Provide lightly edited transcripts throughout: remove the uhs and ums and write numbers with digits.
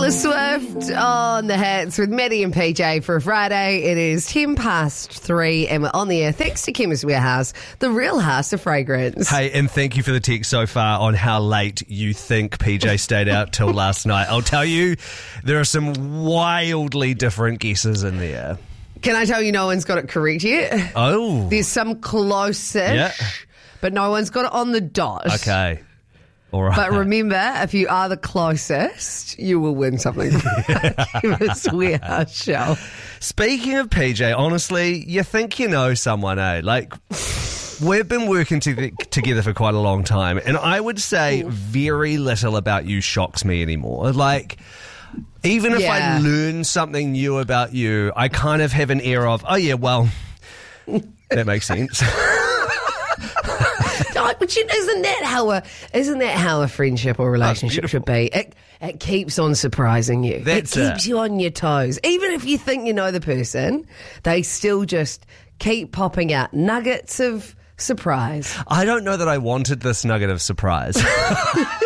Taylor Swift on the hits with Maddie and PJ for a Friday. It is 3:10 and we're on the air thanks to Chemist Warehouse, the real house of fragrance. Hey, and thank you for the text so far on how late you think PJ stayed out till last night. I'll tell you, there are some wildly different guesses in there. Can I tell you no one's got it correct yet? Oh. There's some close-ish, but no one's got it on the dot. Okay. All right. But remember, if you are the closest, you will win something from the Chemist Warehouse show. Speaking of PJ, honestly, you think you know someone, eh? Like, we've been working together for quite a long time, and I would say very little about you shocks me anymore. Like, even if I learn something new about you, I kind of have an air of, oh yeah, well, that makes sense. But isn't that how a friendship or relationship should be? It keeps on surprising you. It keeps you on your toes. Even if you think you know the person, they still just keep popping out nuggets of surprise. I don't know that I wanted this nugget of surprise. I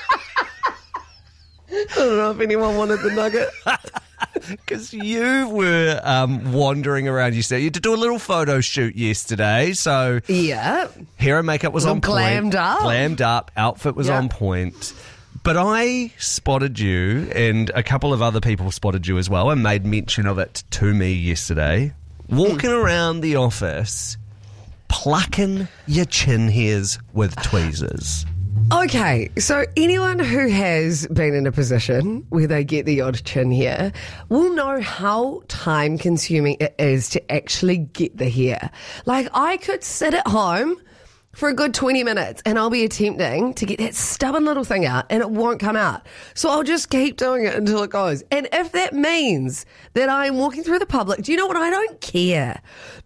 don't know if anyone wanted the nugget. Because you were wandering around. You said you had to do a little photo shoot yesterday. So yeah, hair and makeup was on point. Glammed up. Outfit was on point. But I spotted you, and a couple of other people spotted you as well, and made mention of it to me yesterday. Walking around the office, plucking your chin hairs with tweezers. Okay, so anyone who has been in a position where they get the odd chin hair will know how time-consuming it is to actually get the hair. Like, I could sit at home for a good 20 minutes and I'll be attempting to get that stubborn little thing out and it won't come out. So I'll just keep doing it until it goes. And if that means that I'm walking through the public, do you know what? I don't care,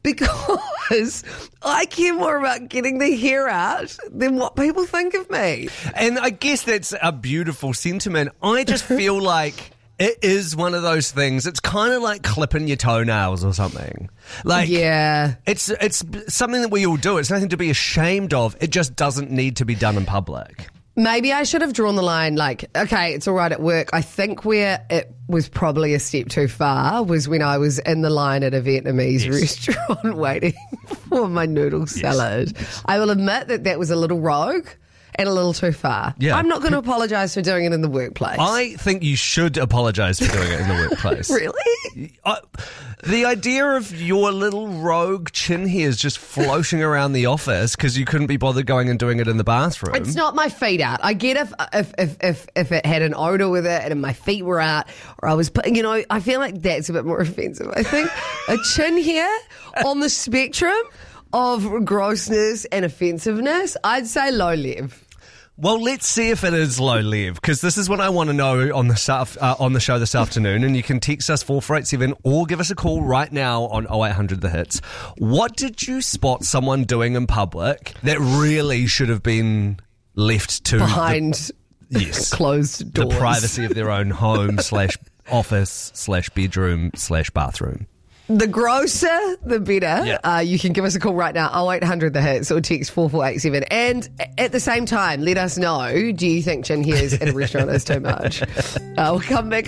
because I care more about getting the hair out than what people think of me. And I guess that's a beautiful sentiment. I just feel like it is one of those things. It's kind of like clipping your toenails or something. Like, yeah, it's something that we all do. It's nothing to be ashamed of. It just doesn't need to be done in public. Maybe I should have drawn the line like, okay, it's all right at work. I think where it was probably a step too far was when I was in the line at a Vietnamese restaurant waiting for my noodle salad. I will admit that was a little rogue and a little too far. Yeah. I'm not going to apologise for doing it in the workplace. I think you should apologise for doing it in the workplace. Really? The idea of your little rogue chin hairs just floating around the office because you couldn't be bothered going and doing it in the bathroom. It's not my feet out. I get if it had an odour with it and my feet were out, or I was, I feel like that's a bit more offensive. I think a chin hair on the spectrum of grossness and offensiveness, I'd say low lev. Well, let's see if it is low lev, because this is what I want to know on the show this afternoon, and you can text us 4487 or give us a call right now on 0800 The Hits. What did you spot someone doing in public that really should have been left to behind closed doors, the privacy of their own home / office / bedroom / bathroom? The grosser, the better. Yeah. You can give us a call right now, 0800 The Hits, or text 4487. And at the same time, let us know, do you think chin hairs at a restaurant is too much? We'll come back